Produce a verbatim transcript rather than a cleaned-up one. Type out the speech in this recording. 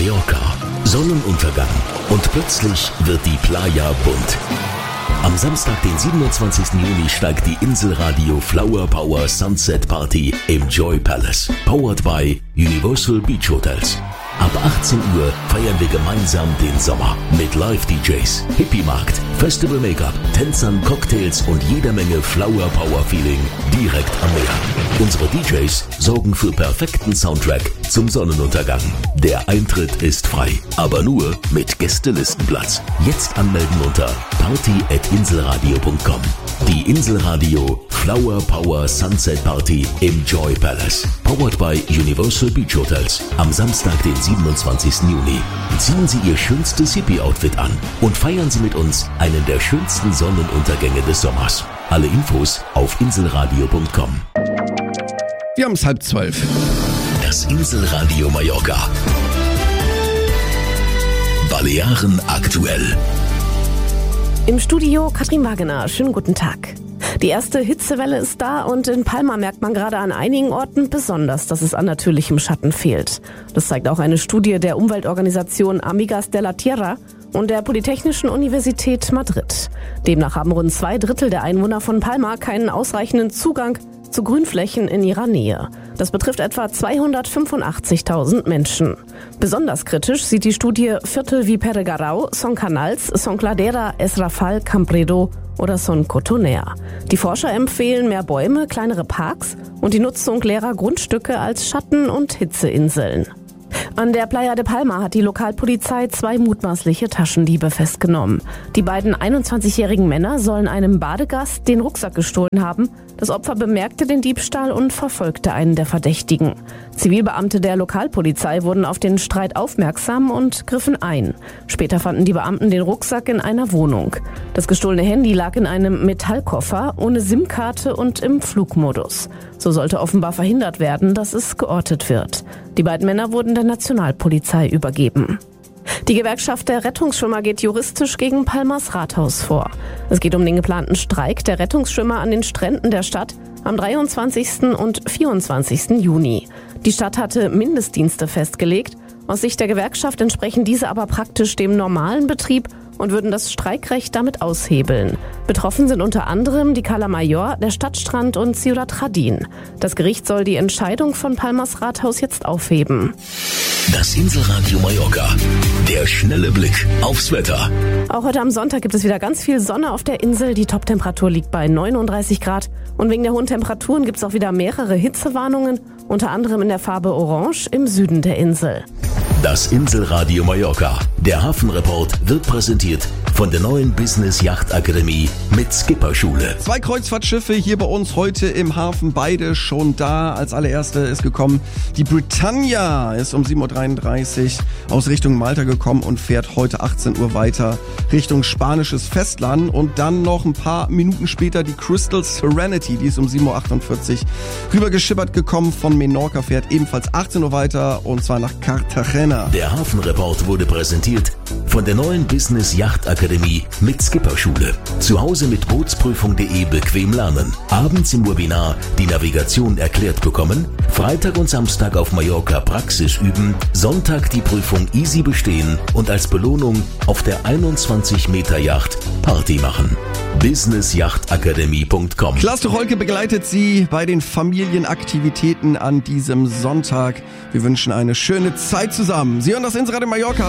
Mallorca. Sonnenuntergang und plötzlich wird die Playa bunt. Am Samstag, den siebenundzwanzigsten Juni, steigt die Inselradio Flower Power Sunset Party im Joy Palace. Powered by Universal Beach Hotels. Ab achtzehn Uhr feiern wir gemeinsam den Sommer mit Live-D Js, Hippie-Markt, Festival-Make-up, Tänzern, Cocktails und jeder Menge Flower-Power-Feeling direkt am Meer. Unsere D Js sorgen für perfekten Soundtrack zum Sonnenuntergang. Der Eintritt ist frei, aber nur mit Gästelistenplatz. Jetzt anmelden unter party at inselradio punkt com. Die Inselradio Flower Power Sunset Party im Joy Palace. Powered by Universal Beach Hotels. Am Samstag, den siebenundzwanzigsten Juni. Ziehen Sie Ihr schönstes Hippie-Outfit an und feiern Sie mit uns einen der schönsten Sonnenuntergänge des Sommers. Alle Infos auf inselradio punkt com. Wir haben es halb zwölf. Das Inselradio Mallorca. Balearen aktuell. Im Studio Katrin Wagener. Schönen guten Tag. Die erste Hitzewelle ist da und in Palma merkt man gerade an einigen Orten besonders, dass es an natürlichem Schatten fehlt. Das zeigt auch eine Studie der Umweltorganisation Amigas de la Tierra und der Polytechnischen Universität Madrid. Demnach haben rund zwei Drittel der Einwohner von Palma keinen ausreichenden Zugang zu Grünflächen in ihrer Nähe. Das betrifft etwa zweihundertfünfundachtzigtausend Menschen. Besonders kritisch sieht die Studie Viertel wie Peregarau, Son Canals, Son Cladera, Es Rafal, Campredó oder Son Cotonera. Die Forscher empfehlen mehr Bäume, kleinere Parks und die Nutzung leerer Grundstücke als Schatten- und Hitzeinseln. An der Playa de Palma hat die Lokalpolizei zwei mutmaßliche Taschendiebe festgenommen. Die beiden einundzwanzigjährigen Männer sollen einem Badegast den Rucksack gestohlen haben. Das Opfer bemerkte den Diebstahl und verfolgte einen der Verdächtigen. Zivilbeamte der Lokalpolizei wurden auf den Streit aufmerksam und griffen ein. Später fanden die Beamten den Rucksack in einer Wohnung. Das gestohlene Handy lag in einem Metallkoffer ohne SIM-Karte und im Flugmodus. So sollte offenbar verhindert werden, dass es geortet wird. Die beiden Männer wurden der Nationalpolizei übergeben. Die Gewerkschaft der Rettungsschwimmer geht juristisch gegen Palmas Rathaus vor. Es geht um den geplanten Streik der Rettungsschwimmer an den Stränden der Stadt am dreiundzwanzigsten und vierundzwanzigsten Juni. Die Stadt hatte Mindestdienste festgelegt. Aus Sicht der Gewerkschaft entsprechen diese aber praktisch dem normalen Betrieb und würden das Streikrecht damit aushebeln. Betroffen sind unter anderem die Cala Mayor, der Stadtstrand und Ciudad Jardín. Das Gericht soll die Entscheidung von Palmas Rathaus jetzt aufheben. Das Inselradio Mallorca. Der schnelle Blick aufs Wetter. Auch heute am Sonntag gibt es wieder ganz viel Sonne auf der Insel. Die Toptemperatur liegt bei neununddreißig Grad. Und wegen der hohen Temperaturen gibt es auch wieder mehrere Hitzewarnungen, unter anderem in der Farbe Orange im Süden der Insel. Das Inselradio Mallorca. Der Hafenreport wird präsentiert von der neuen Business Yacht Akademie mit Skipperschule. Zwei Kreuzfahrtschiffe hier bei uns heute im Hafen, beide schon da. Als allererste ist gekommen die Britannia, ist um sieben Uhr dreiunddreißig aus Richtung Malta gekommen und fährt heute achtzehn Uhr weiter Richtung spanisches Festland. Und dann noch ein paar Minuten später die Crystal Serenity, die ist um sieben Uhr achtundvierzig rüber geschippert gekommen von Menorca, fährt ebenfalls achtzehn Uhr weiter und zwar nach Cartagena. Der Hafenreport wurde präsentiert von der neuen Business Yacht Akademie mit Skipperschule. Zu Hause mit bootsprüfung punkt de bequem lernen. Abends im Webinar die Navigation erklärt bekommen. Freitag und Samstag auf Mallorca Praxis üben. Sonntag die Prüfung easy bestehen und als Belohnung auf der einundzwanzig Meter Yacht Party machen. business yacht akademie punkt com. Klaas Tucholke begleitet Sie bei den Familienaktivitäten an diesem Sonntag. Wir wünschen eine schöne Zeit zusammen. Sie hören das Inselradio Mallorca.